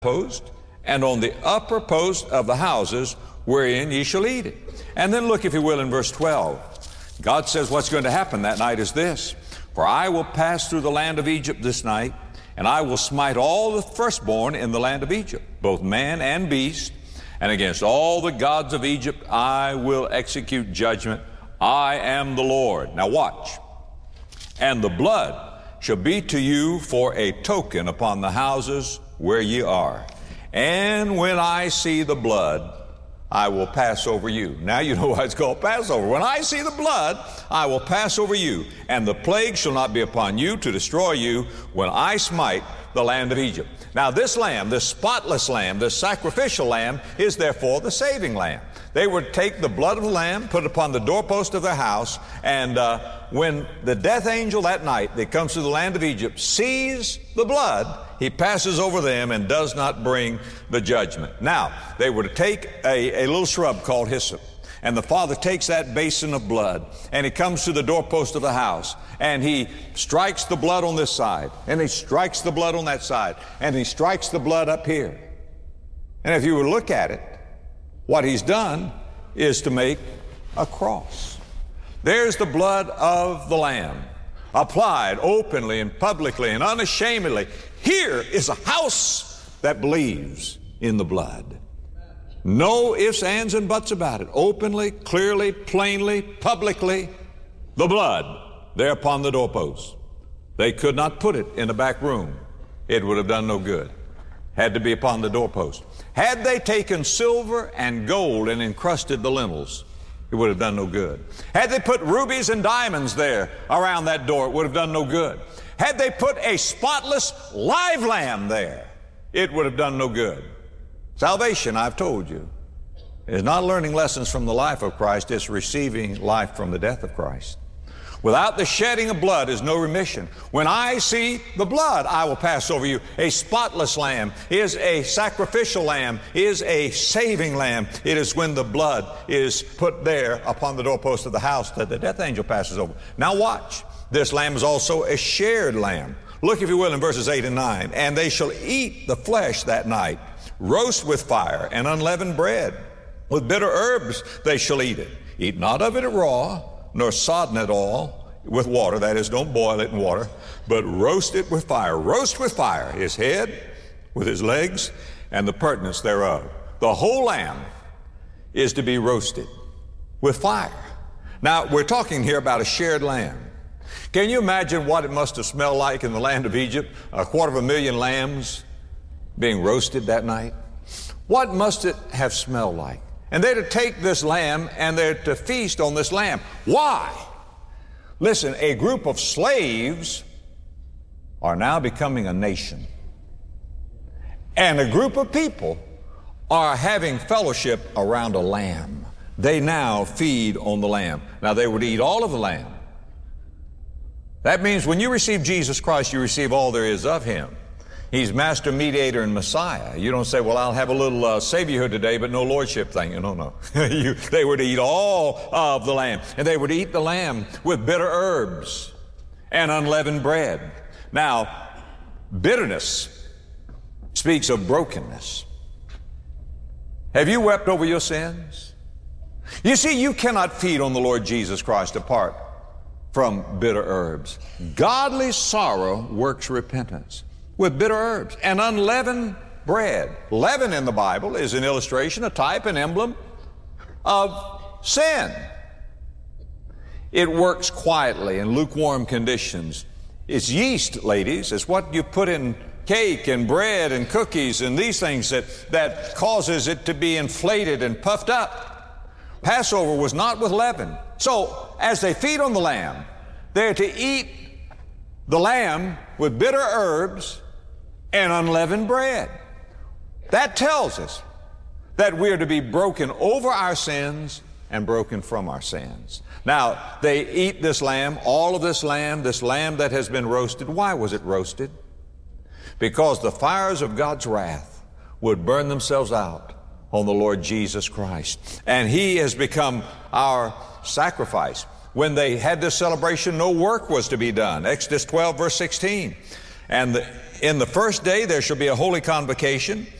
post and on the upper post of the houses wherein ye shall eat it. And then look, if you will, in verse 12. God says what's going to happen that night is this: for I will pass through the land of Egypt this night, and I will smite all the firstborn in the land of Egypt, both man and beast, and against all the gods of Egypt I will execute judgment. I am the Lord. Now watch. And the blood shall be to you for a token upon the houses where ye are. And when I see the blood, I will pass over you. Now you know why it's called Passover. When I see the blood, I will pass over you, and the plague shall not be upon you to destroy you when I smite the land of Egypt. Now this lamb, this spotless lamb, this sacrificial lamb, is therefore the saving lamb. They would take the blood of the lamb, put it upon the doorpost of their house, and when the death angel that night that comes to the land of Egypt sees the blood, he passes over them and does not bring the judgment. Now, they were to take a little shrub called hyssop, and the father takes that basin of blood, and he comes to the doorpost of the house, and he strikes the blood on this side, and he strikes the blood on that side, and he strikes the blood up here. And if you were to look at it, what he's done is to make a cross. There's the blood of the Lamb, applied openly and publicly and unashamedly. Here is a house that believes in the blood. No ifs, ands, and buts about it. Openly, clearly, plainly, publicly, the blood there upon the doorpost. They could not put it in the back room. It would have done no good. Had to be upon the doorpost. Had they taken silver and gold and encrusted the lintels, it would have done no good. Had they put rubies and diamonds there around that door, it would have done no good. Had they put a spotless live lamb there, it would have done no good. Salvation, I've told you, is not learning lessons from the life of Christ, it's receiving life from the death of Christ. Without the shedding of blood is no remission. When I see the blood, I will pass over you. A spotless lamb is a sacrificial lamb, is a saving lamb. It is when the blood is put there upon the doorpost of the house that the death angel passes over. Now watch. This lamb is also a shared lamb. Look, if you will, in verses 8 and 9. And they shall eat the flesh that night, roast with fire and unleavened bread. With bitter herbs they shall eat it. Eat not of it raw, nor sodden it all with water. That is, don't boil it in water, but roast it with fire. Roast with fire his head with his legs and the purtenance thereof. The whole lamb is to be roasted with fire. Now, we're talking here about a shared lamb. Can you imagine what it must have smelled like in the land of Egypt? 250,000 lambs being roasted that night. What must it have smelled like? And they're to take this lamb and they're to feast on this lamb. Why? Listen, a group of slaves are now becoming a nation. And a group of people are having fellowship around a lamb. They now feed on the lamb. Now they would eat all of the lamb. That means when you receive Jesus Christ, you receive all there is of Him. He's master, mediator, and Messiah. You don't say, well, I'll have a little saviorhood today, but no lordship thing. No. They were to eat all of the lamb. And they would eat the lamb with bitter herbs and unleavened bread. Now, bitterness speaks of brokenness. Have you wept over your sins? You see, you cannot feed on the Lord Jesus Christ apart from bitter herbs. Godly sorrow works repentance. With bitter herbs and unleavened bread. Leaven in the Bible is an illustration, a type, an emblem of sin. It works quietly in lukewarm conditions. It's yeast, ladies. It's what you put in cake and bread and cookies and these things that causes it to be inflated and puffed up. Passover was not with leaven. So as they feed on the lamb, they're to eat the lamb with bitter herbs and unleavened bread. That tells us that we are to be broken over our sins and broken from our sins. Now, they eat this lamb, all of this lamb that has been roasted. Why was it roasted? Because the fires of God's wrath would burn themselves out on the Lord Jesus Christ. And He has become our sacrifice. When they had this celebration, no work was to be done. Exodus 12, verse 16. And in the first day there shall be a holy convocation.